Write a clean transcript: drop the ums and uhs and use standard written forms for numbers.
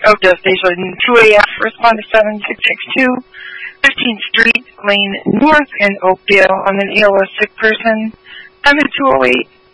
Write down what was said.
Oakdale Station 2AF, respond to 7662, 15th Street, Lane North in Oakdale on an ALS sick person. I'm at 208